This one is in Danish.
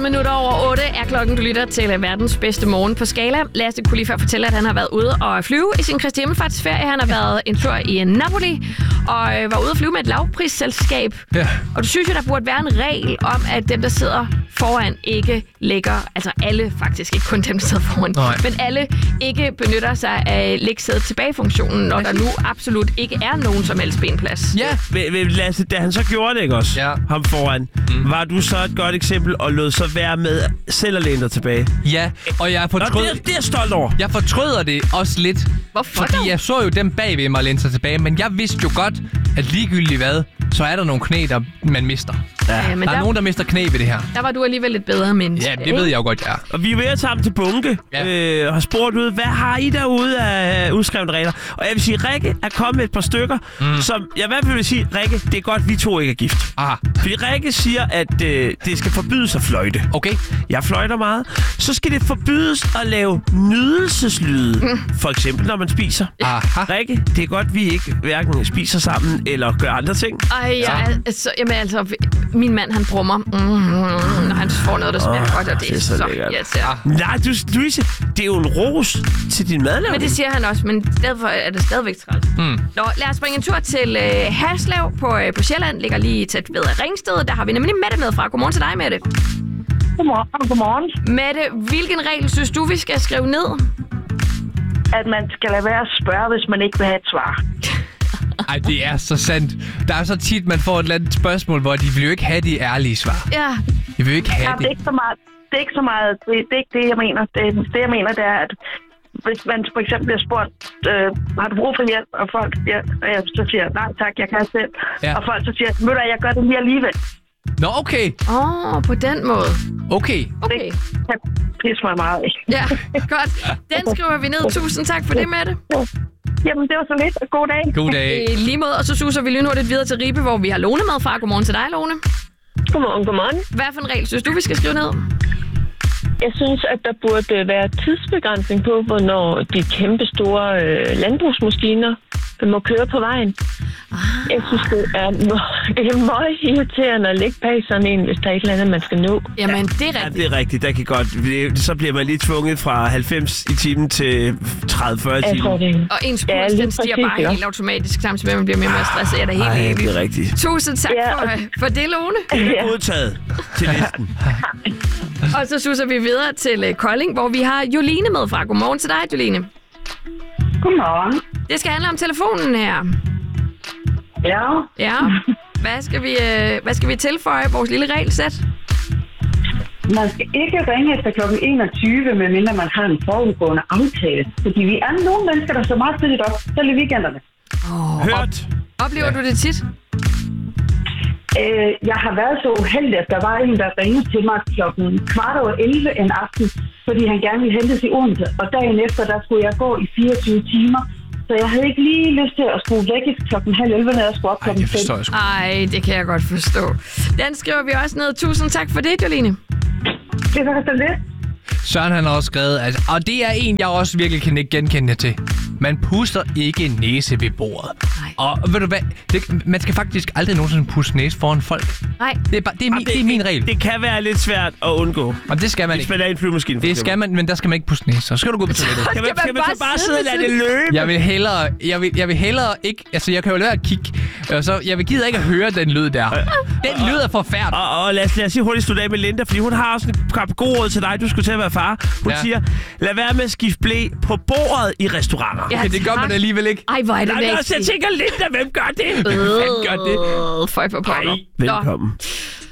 8:18 er klokken. Du lytter til verdens bedste morgen på Skala. Lasse kunne lige før fortælle, at han har været ude og flyve i sin Kristi Himmelfartsferie. Han har været en tur i Napoli og var ude at flyve med et lavprisselskab. Ja. Og du synes jo, der burde være en regel om, at dem, der sidder foran, ikke lægger... Altså alle faktisk, ikke kun dem, der sidder foran. Nej. Men alle ikke benytter sig af læg-sædet tilbage-funktionen, når der nu absolut ikke er nogen som helst benplads. Ja. Lasse, da han så gjorde det, ikke også? Ja. Ham foran. Var du så et godt eksempel og lod så være med selv at læne dig tilbage? Ja, og jeg fortrød... Det er jeg stolt over. Jeg fortryder det også lidt. Hvorfor Fordi dog? jeg så jo dem bagved mig læne sig tilbage, men jeg vidste jo godt, at ligegyldigt hvad, så er der nogle knæ, der man mister. Ja, men Der er nogen, der mister knæ ved det her. der var du alligevel lidt bedre menneske. Ja, det ved jeg jo godt, ja. Og vi er ved at tage ham til bunke og har spurgt ud, hvad har I derude af udskrevne regler? Og jeg vil sige, Rikke er kommet med et par stykker, som jeg i hvert fald vil sige, Rikke, det er godt, vi to ikke er gift. Aha. Fordi Rikke siger, at det skal forbydes at fløjte. Okay. Jeg fløjter meget. Så skal det forbydes at lave nydelseslyde. For eksempel, når man spiser. Aha. Rikke, det er godt, vi ikke hverken spiser sammen eller gør andre ting. Ej, altså, min mand, han brummer, når han får noget, der smager godt, og det er så lækkert. irriterende. Nej, Louise, det er jo en ros til din madlavning. Men det siger han også, men derfor er det stadigvæk træls. Nå, lad os springe en tur til Haslev på Sjælland. Ligger lige tæt ved Ringsted. Der har vi nemlig Mette med fra. Godmorgen til dig, Mette. Godmorgen. Mette, hvilken regel synes du, vi skal skrive ned? At man skal lade være at spørge, hvis man ikke vil have et svar. Ej, det er så sandt. Der er så tit, man får et eller andet spørgsmål, hvor de vil jo ikke have de ærlige svar. Ja. De vil jo ikke have Det er ikke så meget. Det er ikke så meget. Det er ikke det, jeg mener. Det jeg mener, det er, at hvis man for eksempel bliver spurgt, har du brug for hjælp? Og folk så siger, nej tak, jeg kan selv. Ja. Og folk så siger, ved du, jeg gør det lige alligevel. Nå, okay. På den måde. Okay. Okay. Det kan pisse mig meget af. Ja, godt. Den skriver vi ned. Tusind tak for det, Mette. Jamen, det var så lidt. God dag. God dag. I lige måde, og så suser vi lynhurtigt videre til Ribe, hvor vi har Lone med fra. Godmorgen til dig, Lone. Godmorgen. Hvad for en regel synes du, vi skal skrive ned? Jeg synes, at der burde være tidsbegrænsning på, hvornår de kæmpe store landbrugsmaskiner må køre på vejen. Jeg synes, det er meget irriterende at ligge bag sådan en, hvis der er et eller andet, man skal nå. Jamen, det er rigtigt. Ja, det er rigtigt. Der kan godt. Så bliver man lige tvunget fra 90 i timen til 30-40 timer. Og ens puls, den stiger bare helt automatisk, samtidig med, at man bliver mere og mere stresset. Jeg er da helt enig. Det er rigtigt. Tusind tak for det, Lone. Det er godtaget til listen. Og så suser vi videre til Kolding, hvor vi har Joline med fra. Godmorgen til dig, Joline. Godmorgen. Det skal handle om telefonen her. Ja. Ja. Hvad skal vi tilføje vores lille regelsæt? Man skal ikke ringe efter kl. 21, medmindre man har en forudgående aftale. Fordi vi er nogle mennesker, der står meget tidligt op, selv i weekenderne. Hørt. Oplever du det tit? Jeg har været så uheldig, at der var en, der ringede til mig kl. 11:15 en aften, fordi han gerne ville hentes i Odense. Og dagen efter, der skulle jeg gå i 24 timer. Så jeg havde ikke lige lyst til at skulle væk kl. 10:30, når jeg skulle op kl. 5. Det forstår jeg sgu. Ej, det kan jeg godt forstå. Den skriver vi også ned. Tusind tak for det, Joline. Det var så lidt. Søren han har også skrevet, og det er en, jeg også virkelig kan ikke genkende jer til. Man puster ikke næse ved bordet. Nej. Og ved du hvad, man skal faktisk aldrig nogensinde puste næse foran folk. Nej. Det er min regel. Det kan være lidt svært at undgå. Og det skal man Hvis ikke. man er i en flyvemaskine. Det skal man, men der skal man ikke puste næse. Så skal du gå på toilettet. Kan man så bare sidde og lade det løbe? Jeg vil hellere ikke. Altså, jeg kan jo lade være at kigge. Så jeg gider ikke at høre den lyd der. Den lyd er forfærdelig. Og lad os lige hurtigt slutte af med Linda, fordi hun har også en god råd til dig. Du skulle til at være far. Hun siger, lad være med at skifte ble på bordet i restauranter. Ja, Okay, det gør man alligevel ikke. Ej, hvor er det Nej, næste. jeg tænker, Linda, hvem gør det? Hvem gør det? Føj for pokker. Velkommen.